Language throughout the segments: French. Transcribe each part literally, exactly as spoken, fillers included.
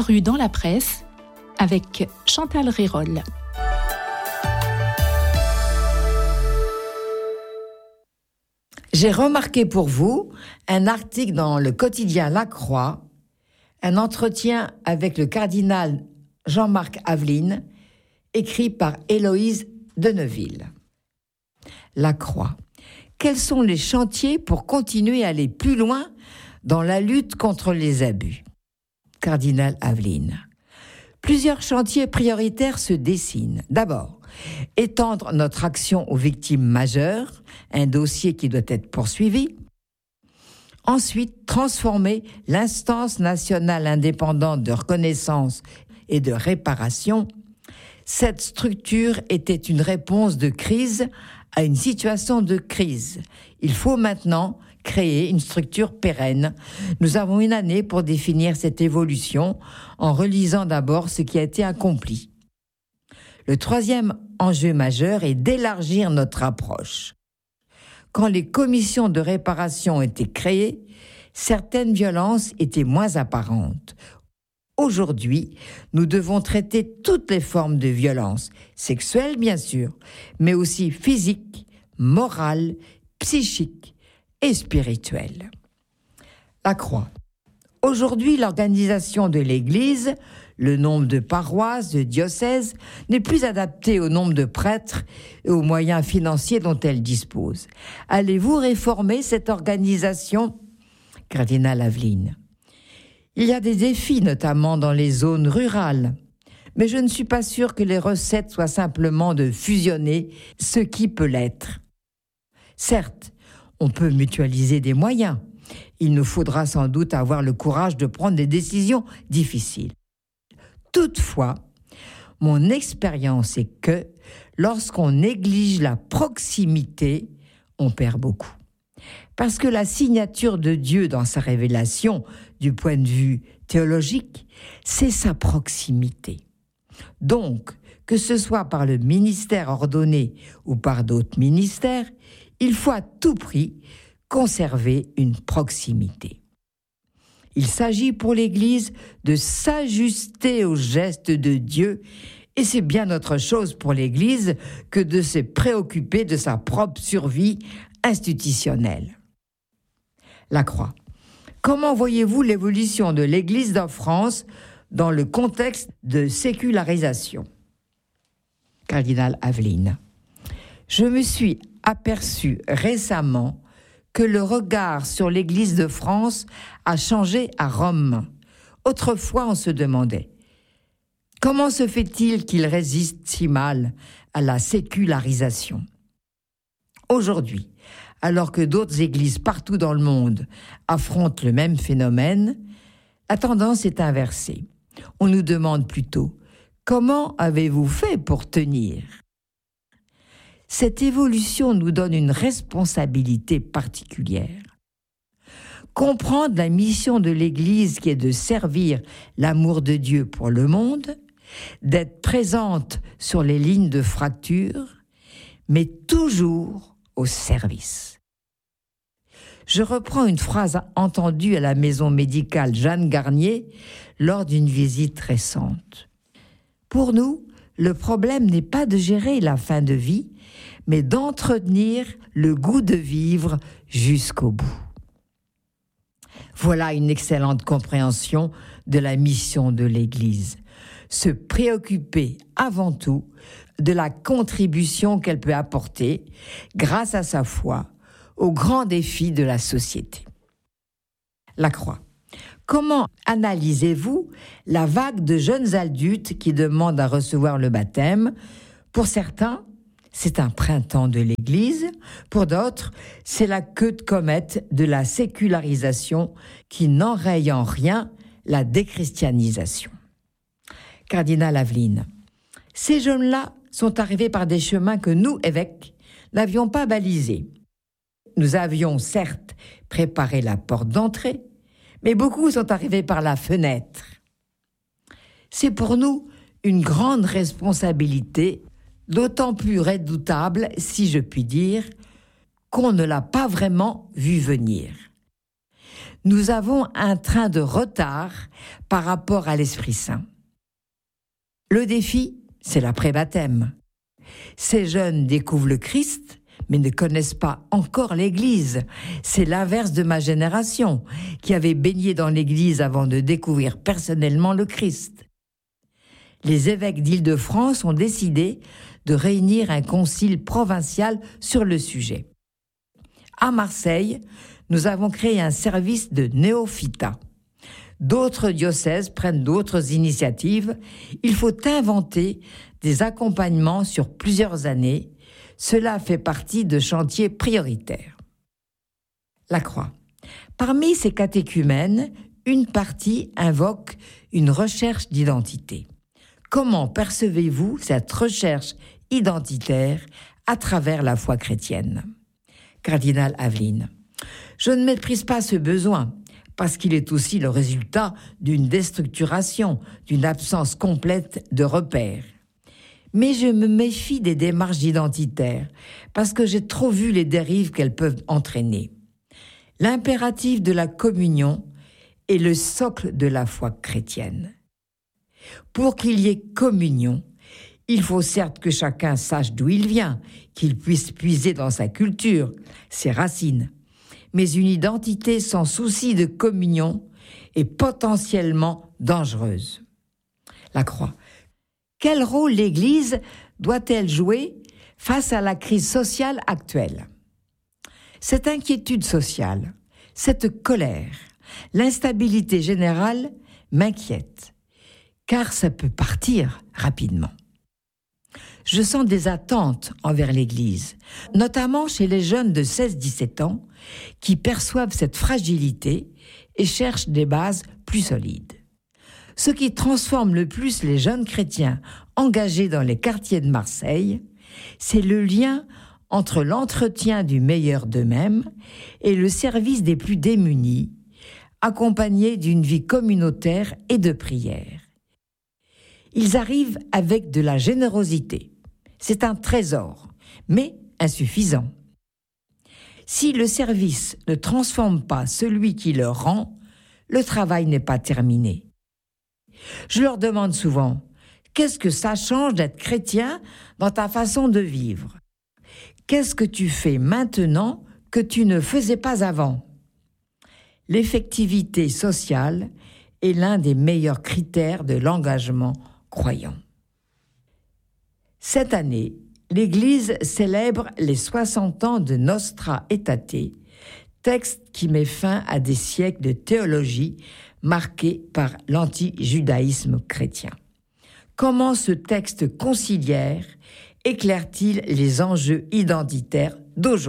paru dans la presse avec Chantal Rérol. J'ai remarqué pour vous un article dans le quotidien La Croix, un entretien avec le cardinal Jean-Marc Aveline, écrit par Héloïse Deneville. La Croix. Quels sont les chantiers pour continuer à aller plus loin dans la lutte contre les abus ? Cardinal Aveline. Plusieurs chantiers prioritaires se dessinent. D'abord, étendre notre action aux victimes majeures, un dossier qui doit être poursuivi. Ensuite, transformer l'instance nationale indépendante de reconnaissance et de réparation. Cette structure était une réponse de crise à une situation de crise. Il faut maintenant créer une structure pérenne. Nous avons une année pour définir cette évolution en relisant d'abord ce qui a été accompli. Le troisième enjeu majeur est d'élargir notre approche. Quand les commissions de réparation étaient créées, certaines violences étaient moins apparentes. Aujourd'hui, nous devons traiter toutes les formes de violence, sexuelle bien sûr, mais aussi physique, morale, psychique et spirituelle. La Croix. Aujourd'hui, l'organisation de l'Église, le nombre de paroisses, de diocèses, n'est plus adapté au nombre de prêtres et aux moyens financiers dont elle dispose. Allez-vous réformer cette organisation ? Cardinal Aveline. Il y a des défis, notamment dans les zones rurales. Mais je ne suis pas sûre que les recettes soient simplement de fusionner ce qui peut l'être. Certes, on peut mutualiser des moyens. Il nous faudra sans doute avoir le courage de prendre des décisions difficiles. Toutefois, mon expérience est que lorsqu'on néglige la proximité, on perd beaucoup. Parce que la signature de Dieu dans sa révélation, du point de vue théologique, c'est sa proximité. Donc, que ce soit par le ministère ordonné ou par d'autres ministères, il faut à tout prix conserver une proximité. Il s'agit pour l'Église de s'ajuster aux gestes de Dieu, et c'est bien autre chose pour l'Église que de se préoccuper de sa propre survie institutionnelle. La Croix. Comment voyez-vous l'évolution de l'Église de France dans le contexte de sécularisation ? Cardinal Aveline. Je me suis aperçu récemment que le regard sur l'Église de France a changé à Rome. Autrefois, on se demandait « Comment se fait-il qu'il résiste si mal à la sécularisation ?» Aujourd'hui, alors que d'autres églises partout dans le monde affrontent le même phénomène, la tendance est inversée. On nous demande plutôt « Comment avez-vous fait pour tenir ?» Cette évolution nous donne une responsabilité particulière. Comprendre la mission de l'Église qui est de servir l'amour de Dieu pour le monde, d'être présente sur les lignes de fracture, mais toujours au service. Je reprends une phrase entendue à la maison médicale Jeanne Garnier lors d'une visite récente. Pour nous, le problème n'est pas de gérer la fin de vie, mais d'entretenir le goût de vivre jusqu'au bout. Voilà une excellente compréhension de la mission de l'Église. Se préoccuper avant tout de la contribution qu'elle peut apporter, grâce à sa foi, aux grands défis de la société. La Croix. Comment analysez-vous la vague de jeunes adultes qui demandent à recevoir le baptême ? Pour certains, c'est un printemps de l'Église. Pour d'autres, c'est la queue de comète de la sécularisation qui n'enraye en rien la déchristianisation. Cardinal Aveline. Ces jeunes-là sont arrivés par des chemins que nous, évêques, n'avions pas balisés. Nous avions certes préparé la porte d'entrée, mais beaucoup sont arrivés par la fenêtre. C'est pour nous une grande responsabilité, d'autant plus redoutable, si je puis dire, qu'on ne l'a pas vraiment vu venir. Nous avons un train de retard par rapport à l'Esprit Saint. Le défi, c'est l'après-baptême. Ces jeunes découvrent le Christ, mais ne connaissent pas encore l'Église. C'est l'inverse de ma génération, qui avait baigné dans l'Église avant de découvrir personnellement le Christ. Les évêques d'Île-de-France ont décidé de réunir un concile provincial sur le sujet. À Marseille, nous avons créé un service de néophyta. D'autres diocèses prennent d'autres initiatives. Il faut inventer des accompagnements sur plusieurs années. Cela fait partie de chantiers prioritaires. La Croix. Parmi ces catéchumènes, une partie invoque une recherche d'identité. Comment percevez-vous cette recherche identitaire à travers la foi chrétienne ? Cardinal Aveline. Je ne méprise pas ce besoin, parce qu'il est aussi le résultat d'une déstructuration, d'une absence complète de repères. Mais je me méfie des démarches identitaires, parce que j'ai trop vu les dérives qu'elles peuvent entraîner. L'impératif de la communion est le socle de la foi chrétienne. Pour qu'il y ait communion, il faut certes que chacun sache d'où il vient, qu'il puisse puiser dans sa culture, ses racines. Mais une identité sans souci de communion est potentiellement dangereuse. La Croix. Quel rôle l'Église doit-elle jouer face à la crise sociale actuelle ? Cette inquiétude sociale, cette colère, l'instabilité générale m'inquiètent, car ça peut partir rapidement. Je sens des attentes envers l'Église, notamment chez les jeunes de seize à dix-sept ans qui perçoivent cette fragilité et cherchent des bases plus solides. Ce qui transforme le plus les jeunes chrétiens engagés dans les quartiers de Marseille, c'est le lien entre l'entretien du meilleur d'eux-mêmes et le service des plus démunis, accompagné d'une vie communautaire et de prière. Ils arrivent avec de la générosité. C'est un trésor, mais insuffisant. Si le service ne transforme pas celui qui le rend, le travail n'est pas terminé. Je leur demande souvent, qu'est-ce que ça change d'être chrétien dans ta façon de vivre ? Qu'est-ce que tu fais maintenant que tu ne faisais pas avant ? L'effectivité sociale est l'un des meilleurs critères de l'engagement croyant. Cette année, l'Église célèbre les soixante ans de Nostra Aetate, texte qui met fin à des siècles de théologie marqués par l'anti-judaïsme chrétien. Comment ce texte conciliaire éclaire-t-il les enjeux identitaires d'aujourd'hui ?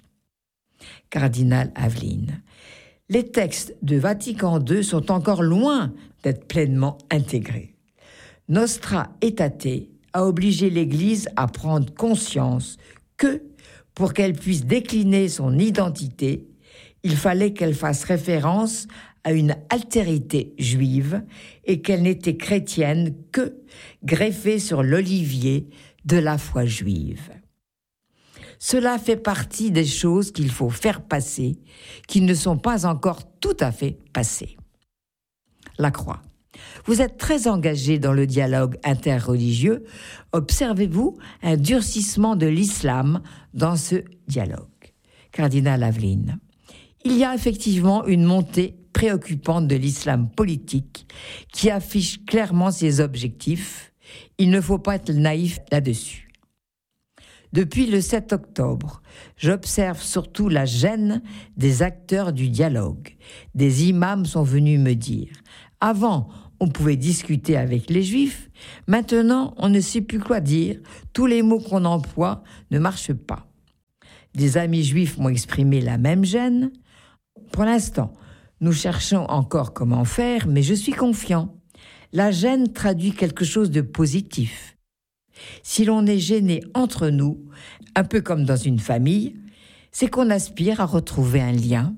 Cardinal Aveline. Les textes de Vatican deux sont encore loin d'être pleinement intégrés. Nostra Aetate a obligé l'Église à prendre conscience que, pour qu'elle puisse décliner son identité, il fallait qu'elle fasse référence à une altérité juive et qu'elle n'était chrétienne que greffée sur l'olivier de la foi juive. Cela fait partie des choses qu'il faut faire passer, qui ne sont pas encore tout à fait passées. La Croix. Vous êtes très engagé dans le dialogue interreligieux. Observez-vous un durcissement de l'islam dans ce dialogue ? Cardinal Aveline. Il y a effectivement une montée préoccupante de l'islam politique qui affiche clairement ses objectifs. Il ne faut pas être naïf là-dessus. Depuis le sept octobre, j'observe surtout la gêne des acteurs du dialogue. Des imams sont venus me dire « Avant, on pouvait discuter avec les juifs, maintenant on ne sait plus quoi dire, tous les mots qu'on emploie ne marchent pas. » Des amis juifs m'ont exprimé la même gêne. Pour l'instant, nous cherchons encore comment faire, mais je suis confiant. La gêne traduit quelque chose de positif. Si l'on est gêné entre nous, un peu comme dans une famille, c'est qu'on aspire à retrouver un lien.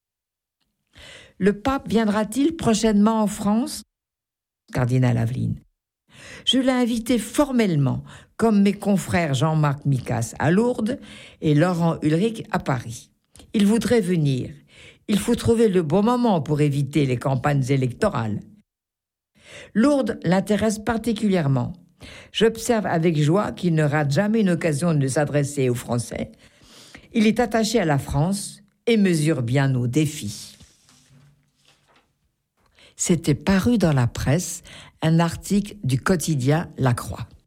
Le pape viendra-t-il prochainement en France ? Cardinal Aveline. Je l'ai invité formellement, comme mes confrères Jean-Marc Micas à Lourdes et Laurent Ulrich à Paris. Il voudrait venir. Il faut trouver le bon moment pour éviter les campagnes électorales. Lourdes l'intéresse particulièrement. J'observe avec joie qu'il ne rate jamais une occasion de s'adresser aux Français. Il est attaché à la France et mesure bien nos défis. C'était paru dans la presse un article du quotidien La Croix.